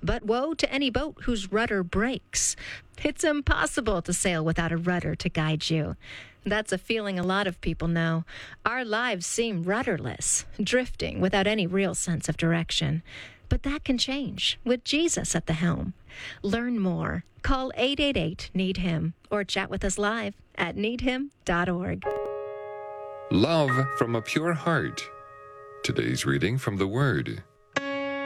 But woe to any boat whose rudder breaks. It's impossible to sail without a rudder to guide you. That's a feeling a lot of people know. Our lives seem rudderless, drifting without any real sense of direction. But that can change with Jesus at the helm. Learn more. Call 888-NEED-HIM or chat with us live at needhim.org. Love from a Pure Heart. Today's reading from the Word.